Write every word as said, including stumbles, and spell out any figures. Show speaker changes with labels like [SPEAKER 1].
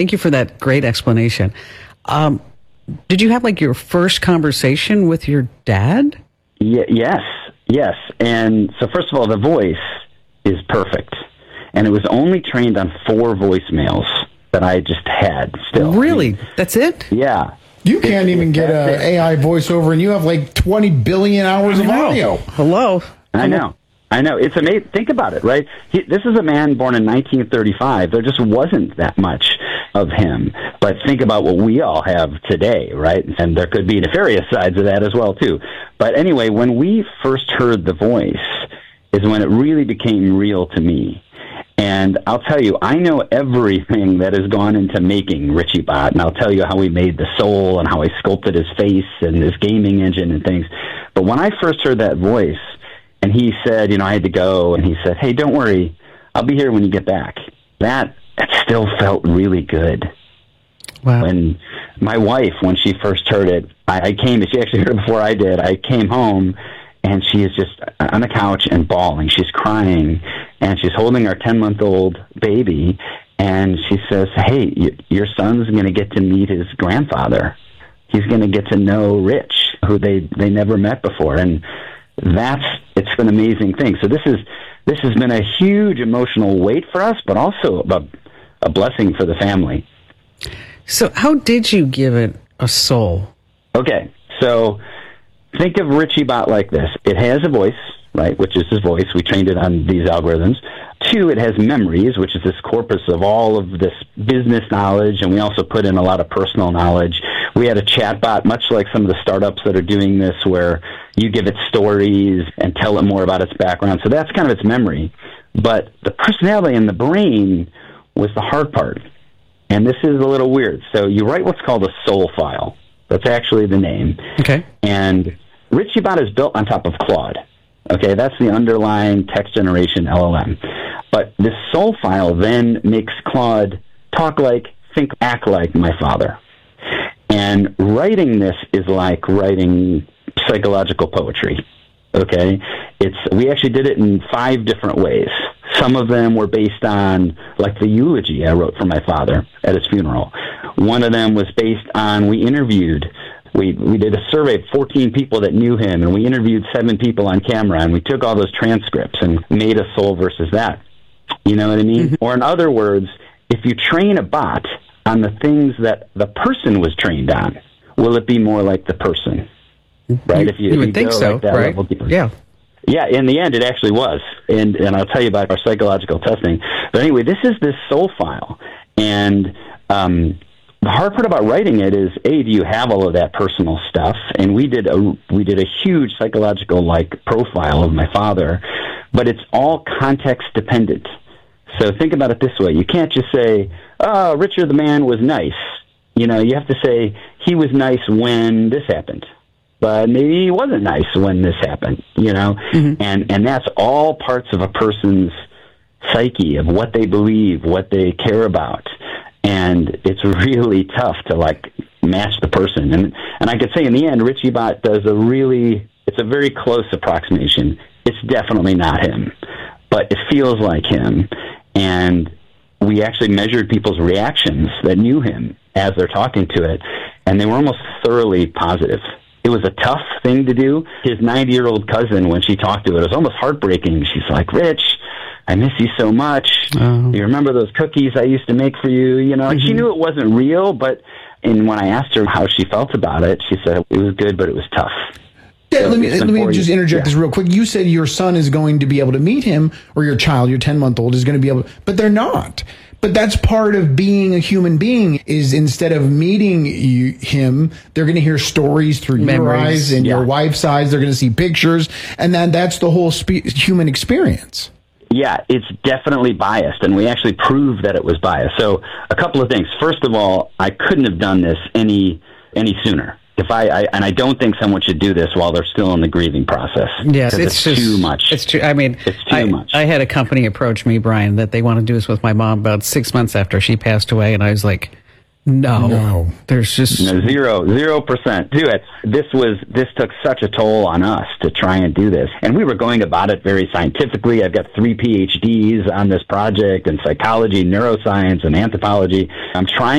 [SPEAKER 1] Thank you for that great explanation. Um, did you have like your first conversation with your dad?
[SPEAKER 2] Y- yes, yes. And so first of all, the voice is perfect. And it was only trained on four voicemails that I just had still.
[SPEAKER 1] Really? That's it?
[SPEAKER 2] Yeah.
[SPEAKER 3] You can't it, even it, get an A I voiceover, and you have like twenty billion hours of audio.
[SPEAKER 1] Hello.
[SPEAKER 2] I know. I know. It's amazing. Think about it, right? He, this is a man born in nineteen thirty-five. There just wasn't that much of him. But think about what we all have today, right? And there could be nefarious sides of that as well, too. But anyway, when we first heard the voice is when it really became real to me. And I'll tell you, I know everything that has gone into making Richie Bot, and I'll tell you how we made the soul and how I sculpted his face and his gaming engine and things. But when I first heard that voice, and he said, you know, I had to go, and he said, hey, don't worry, I'll be here when you get back. That, that still felt really good.
[SPEAKER 1] Wow.
[SPEAKER 2] When my wife, when she first heard it, I, I came, she actually heard it before I did, I came home, and she is just on the couch and bawling. She's crying, and she's holding our ten-month-old baby, and she says, hey, y- your son's going to get to meet his grandfather. He's going to get to know Rich, who they, they never met before, and that's, it's an amazing thing. So this is, this has been a huge emotional weight for us, but also a, a blessing for the family.
[SPEAKER 1] So how did you give it a soul?
[SPEAKER 2] Okay, so think of Richie Bot like this. It has a voice, right, which is his voice. We trained it on these algorithms. Two, it has memories, which is this corpus of all of this business knowledge, and we also put in a lot of personal knowledge. We had a chatbot, much like some of the startups that are doing this, where you give it stories and tell it more about its background. So that's kind of its memory. But the personality and the brain was the hard part. And this is a little weird. So you write what's called a soul file. That's actually the name.
[SPEAKER 1] Okay.
[SPEAKER 2] And Richie Bot is built on top of Claude. Okay, that's the underlying text generation L L M. But this soul file then makes Claude talk like, think, act like my father. And writing this is like writing psychological poetry. Okay? It's we actually did it in five different ways. Some of them were based on, like the eulogy I wrote for my father at his funeral. One of them was based on, we interviewed, we we did a survey of fourteen people that knew him, and we interviewed seven people on camera, and we took all those transcripts and made a soul versus that. You know what I mean? Mm-hmm. Or in other words, if you train a bot on the things that the person was trained on, will it be more like the person? Right?
[SPEAKER 1] You,
[SPEAKER 2] if you,
[SPEAKER 1] you
[SPEAKER 2] if
[SPEAKER 1] would
[SPEAKER 2] you
[SPEAKER 1] think
[SPEAKER 2] go
[SPEAKER 1] so,
[SPEAKER 2] like that
[SPEAKER 1] right?
[SPEAKER 2] level deeper.
[SPEAKER 1] Yeah.
[SPEAKER 2] Yeah, in the end, it actually was. And and I'll tell you about our psychological testing. But anyway, this is this soul file. And um, the hard part about writing it is, A, do you have all of that personal stuff? And we did a, we did a huge psychological, like, profile of my father. But it's all context dependent. So think about it this way. You can't just say, oh, Richard the man was nice. You know, you have to say, he was nice when this happened. But maybe he wasn't nice when this happened, you know? Mm-hmm. And and that's all parts of a person's psyche, of what they believe, what they care about. And it's really tough to, like, match the person. And and I could say in the end, Richie Bot does a really, it's a very close approximation. It's definitely not him, but it feels like him. And we actually measured people's reactions that knew him as they're talking to it, and they were almost thoroughly positive. It was a tough thing to do. His ninety-year-old cousin, when she talked to it, it was almost heartbreaking. She's like, Rich, I miss you so much. Oh. You remember those cookies I used to make for you? You know, mm-hmm. And she knew it wasn't real, but and when I asked her how she felt about it, she said it was good, but it was tough.
[SPEAKER 3] Yeah, so let me let me just interject yeah. this real quick. You said your son is going to be able to meet him, or your child, your ten-month-old, is going to be able to, but they're not. But that's part of being a human being, is instead of meeting you, him, they're going to hear stories through Memories. your eyes and yeah. your wife's eyes. They're going to see pictures, and then that's the whole spe- human experience.
[SPEAKER 2] Yeah, it's definitely biased, and we actually proved that it was biased. So a couple of things. First of all, I couldn't have done this any any sooner. If I, I and I don't think someone should do this while they're still in the grieving process.
[SPEAKER 1] Yes, it's,
[SPEAKER 2] it's
[SPEAKER 1] just,
[SPEAKER 2] too much.
[SPEAKER 1] It's too. I mean,
[SPEAKER 2] it's too
[SPEAKER 1] I,
[SPEAKER 2] much.
[SPEAKER 1] I had a company approach me, Brian, that they want to do this with my mom about six months after she passed away, and I was like, No,
[SPEAKER 3] no.
[SPEAKER 1] There's just
[SPEAKER 2] no, zero, zero percent do it. This was, this took such a toll on us to try and do this. And we were going about it very scientifically. I've got three P H Ds on this project in psychology, neuroscience, and anthropology. I'm trying